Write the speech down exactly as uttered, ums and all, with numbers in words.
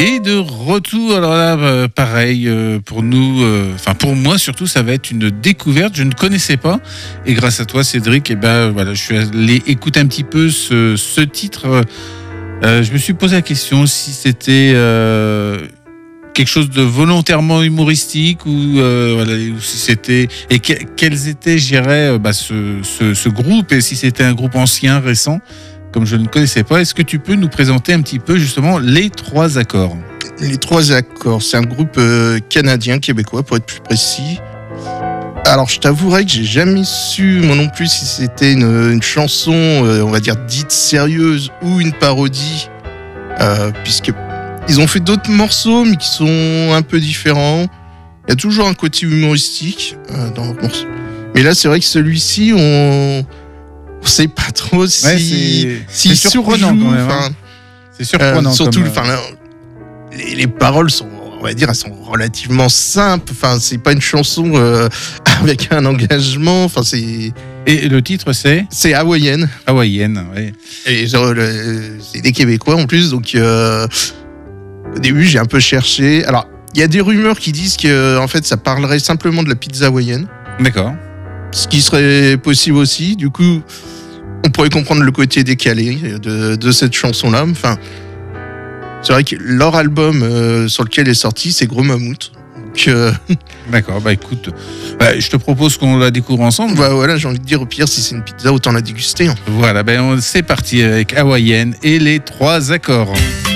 Et de retour, alors là, euh, pareil, euh, pour nous, enfin euh, pour moi surtout, ça va être une découverte. Je ne connaissais pas, et grâce à toi, Cédric, et eh ben voilà, je suis allé écouter un petit peu ce, ce titre. Euh, je me suis posé la question si c'était euh, quelque chose de volontairement humoristique ou, euh, voilà, ou si c'était et que, quels étaient, je dirais, bah, ce, ce, ce groupe et si c'était un groupe ancien, récent. Comme je ne connaissais pas, est-ce que tu peux nous présenter un petit peu justement les trois accords ? Les trois accords, c'est un groupe euh, canadien, québécois pour être plus précis. Alors je t'avouerai que j'ai jamais su moi non plus si c'était une, une chanson, euh, on va dire dite sérieuse ou une parodie, euh, puisque ils ont fait d'autres morceaux mais qui sont un peu différents. Il y a toujours un côté humoristique euh, dans leurs morceaux. Mais là c'est vrai que celui-ci on On sait pas trop si ouais, c'est, si c'est surprenant surjoue, quand même. Hein. C'est surprenant. Euh, surtout, enfin, euh... les, les paroles sont, on va dire, elles sont relativement simples. Enfin, c'est pas une chanson euh, avec un engagement. Enfin, c'est. Et le titre, c'est C'est hawaïenne. Hawaïenne, oui. Et genre, le... c'est des Québécois en plus, donc euh... au début, j'ai un peu cherché. Alors, il y a des rumeurs qui disent que, en fait, ça parlerait simplement de la pizza hawaïenne. D'accord. Ce qui serait possible aussi. Du coup, on pourrait comprendre le côté décalé de, de cette chanson-là. Enfin, c'est vrai que leur album euh, sur lequel est sorti, c'est Gros Mammouth. Donc, euh... D'accord, bah écoute, bah, je te propose qu'on la découvre ensemble. Bah voilà, j'ai envie de dire, au pire, si c'est une pizza, autant la déguster. Hein. Voilà, ben bah, c'est parti avec Hawaïenne et les trois accords.